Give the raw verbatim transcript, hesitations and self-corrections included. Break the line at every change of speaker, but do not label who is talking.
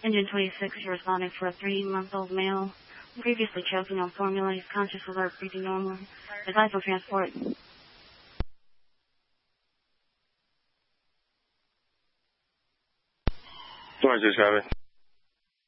Engine twenty-six, you're responding for a three-month-old male. Previously choking on formula. He's conscious alert, breathing normally. Advised for transport.
twenty-six, copy.